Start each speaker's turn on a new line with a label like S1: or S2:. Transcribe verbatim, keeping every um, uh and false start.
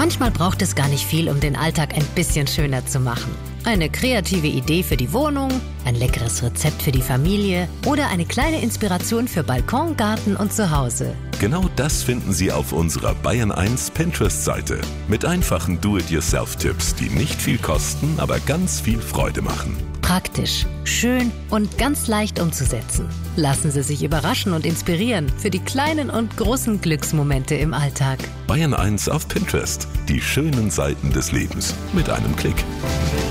S1: Manchmal braucht es gar nicht viel, um den Alltag ein bisschen schöner zu machen. Eine kreative Idee für die Wohnung, ein leckeres Rezept für die Familie oder eine kleine Inspiration für Balkon, Garten und Zuhause.
S2: Genau das finden Sie auf unserer Bayern eins Pinterest-Seite. Mit einfachen Do-it-yourself-Tipps, die nicht viel kosten, aber ganz viel Freude machen.
S1: Praktisch, schön und ganz leicht umzusetzen. Lassen Sie sich überraschen und inspirieren für die kleinen und großen Glücksmomente im Alltag.
S2: Bayern eins auf Pinterest. Die schönen Seiten des Lebens mit einem Klick.